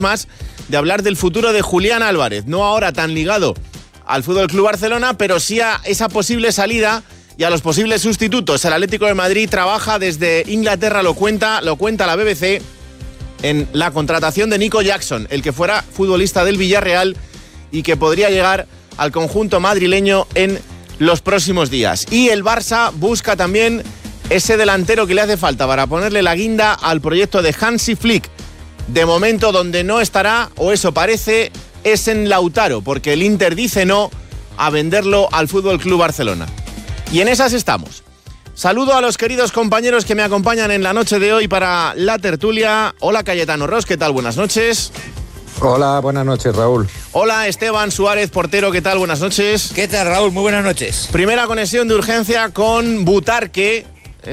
más de hablar del futuro de Julián Álvarez, no ahora tan ligado al Fútbol Club Barcelona, pero sí a esa posible salida y a los posibles sustitutos. El Atlético de Madrid trabaja desde Inglaterra, lo cuenta la BBC, en la contratación de Nico Jackson, el que fuera futbolista del Villarreal y que podría llegar al conjunto madrileño en los próximos días. Y el Barça busca también ese delantero que le hace falta para ponerle la guinda al proyecto de Hansi Flick. De momento, donde no estará, o eso parece, es en Lautaro, porque el Inter dice no a venderlo al Fútbol Club Barcelona. Y en esas estamos. Saludo a los queridos compañeros que me acompañan en la noche de hoy para la tertulia. Hola, Cayetano Ros, ¿qué tal? Buenas noches. Hola, buenas noches, Raúl. Hola, Esteban Suárez, portero, ¿qué tal? Buenas noches. ¿Qué tal, Raúl? Muy buenas noches. Primera conexión de urgencia con Butarque.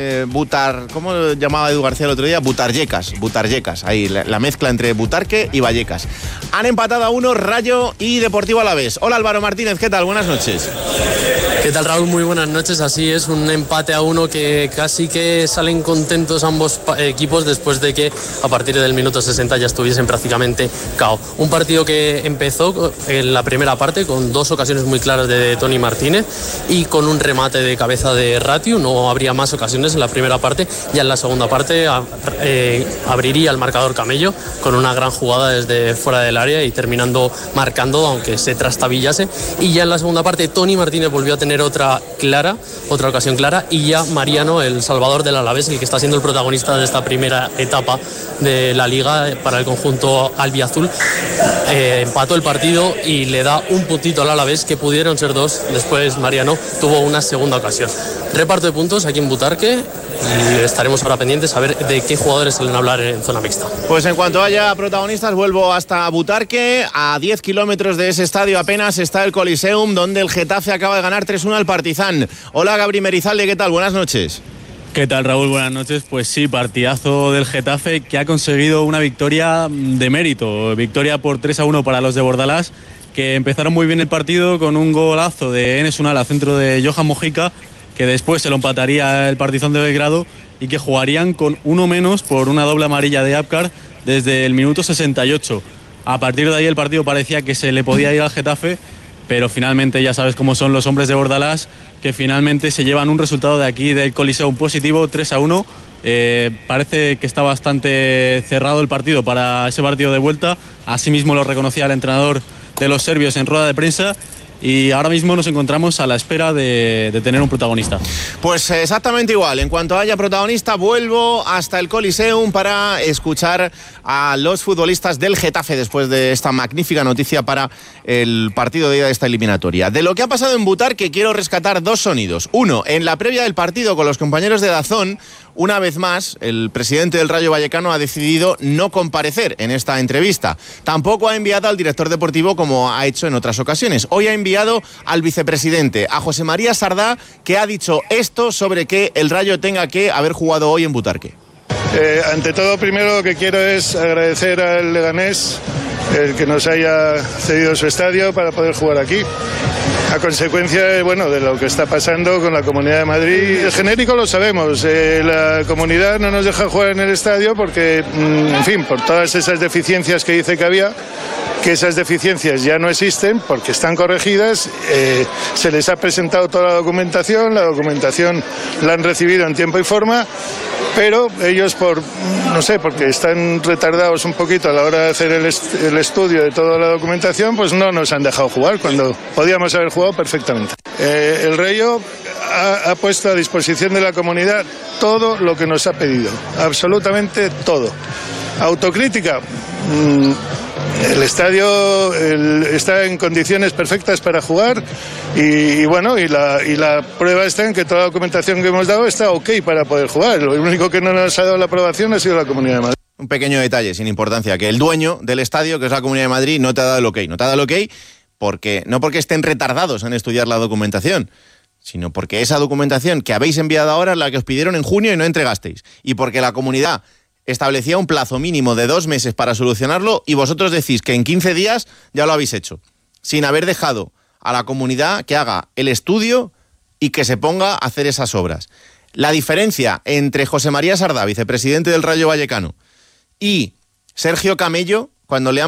¿Cómo lo llamaba Edu García el otro día? Butarllecas, ahí la mezcla entre Butarque y Vallecas. Han empatado a 1 Rayo y Deportivo Alavés. Hola, Álvaro Martínez, ¿qué tal? Buenas noches. ¿Qué tal, Raúl? Muy buenas noches. Así es, un empate a 1 que casi que salen contentos ambos equipos después de que a partir del minuto 60 ya estuviesen prácticamente KO. Un partido que empezó en la primera parte con 2 ocasiones muy claras de Toni Martínez y con un remate de cabeza de Ratiu. No habría más ocasiones en la primera parte. Ya en la segunda parte abriría el marcador Camello con una gran jugada desde fuera del área y terminando marcando, aunque se trastabillase. Y ya en la segunda parte Toni Martínez volvió a tener otra ocasión clara, y ya Mariano, el salvador del Alavés, el que está siendo el protagonista de esta primera etapa de la Liga para el conjunto albiazul, empató el partido y le da un puntito al Alavés, que pudieron ser 2. Después Mariano tuvo una segunda ocasión. Reparto de puntos aquí en Butarque y estaremos ahora pendientes a ver de qué jugadores salen a hablar en zona mixta. Pues en cuanto haya protagonistas vuelvo hasta Butarque. A 10 kilómetros de ese estadio apenas está el Coliseum, donde el Getafe acaba de ganar 3-1 al Partizan. Hola, Gabri Merizalde, ¿qué tal? Buenas noches. ¿Qué tal, Raúl? Buenas noches. Pues sí, partidazo del Getafe, que ha conseguido una victoria de mérito. Victoria por 3-1 para los de Bordalás, que empezaron muy bien el partido con un golazo de Enes Unal al centro de Johan Mojica, que después se lo empataría el Partizan de Belgrado y que jugarían con uno menos por una doble amarilla de Apcar desde el minuto 68. A partir de ahí el partido parecía que se le podía ir al Getafe, pero finalmente ya sabes cómo son los hombres de Bordalás, que finalmente se llevan un resultado de aquí del Coliseo positivo, 3-1. Parece que está bastante cerrado el partido para ese partido de vuelta. Asimismo lo reconocía el entrenador de los serbios en rueda de prensa. Y ahora mismo nos encontramos a la espera de tener un protagonista. Pues exactamente igual. En cuanto haya protagonista, vuelvo hasta el Coliseum para escuchar a los futbolistas del Getafe después de esta magnífica noticia para el partido de ida de esta eliminatoria. De lo que ha pasado en Butarque quiero rescatar 2 sonidos. Uno, en la previa del partido con los compañeros de DAZN, una vez más, el presidente del Rayo Vallecano ha decidido no comparecer en esta entrevista. Tampoco ha enviado al director deportivo como ha hecho en otras ocasiones. Hoy ha enviado al vicepresidente, a José María Sardá, que ha dicho esto sobre que el Rayo tenga que haber jugado hoy en Butarque. Ante todo, primero lo que quiero es agradecer al Leganés el que nos haya cedido su estadio para poder jugar aquí. A consecuencia de lo que está pasando con la Comunidad de Madrid. El genérico lo sabemos, la comunidad no nos deja jugar en el estadio porque, en fin, por todas esas deficiencias que dice que había, que esas deficiencias ya no existen porque están corregidas. Se les ha presentado toda la documentación la han recibido en tiempo y forma, pero ellos porque están retardados un poquito a la hora de hacer el estudio de toda la documentación, pues no nos han dejado jugar cuando podíamos haber jugado perfectamente. El Rayo ha puesto a disposición de la comunidad todo lo que nos ha pedido, absolutamente todo. Autocrítica. El estadio está en condiciones perfectas para jugar y la prueba está en que toda la documentación que hemos dado está ok para poder jugar. Lo único que no nos ha dado la aprobación ha sido la Comunidad de Madrid. Un pequeño detalle sin importancia, que el dueño del estadio, que es la Comunidad de Madrid, no te ha dado el ok. No te ha dado el ok no porque estén retardados en estudiar la documentación, sino porque esa documentación que habéis enviado ahora es la que os pidieron en junio y no entregasteis. Y porque la comunidad establecía un plazo mínimo de 2 meses para solucionarlo y vosotros decís que en 15 días ya lo habéis hecho, sin haber dejado a la comunidad que haga el estudio y que se ponga a hacer esas obras. La diferencia entre José María Sardá, vicepresidente del Rayo Vallecano, y Sergio Camello, cuando le han